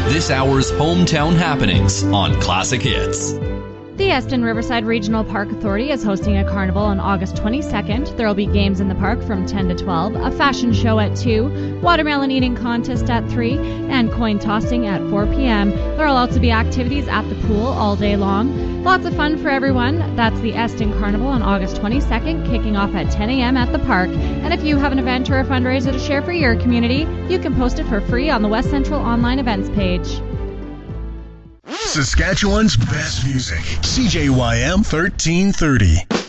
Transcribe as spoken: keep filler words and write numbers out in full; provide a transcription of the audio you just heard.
this hour's hometown happenings on Classic Hits. The Eston Riverside Regional Park Authority is hosting a carnival on August twenty-second. There will be games in the park from ten to twelve, a fashion show at two, watermelon eating contest at three, and coin tossing at four p.m. There will also be activities at the pool all day long. Lots of fun for everyone. That's the Eston Carnival on August twenty-second, kicking off at ten a.m. at the park. And if you have an event or a fundraiser to share for your community, you can post it for free on the West Central online events page. Saskatchewan's best music. C J Y M thirteen thirty.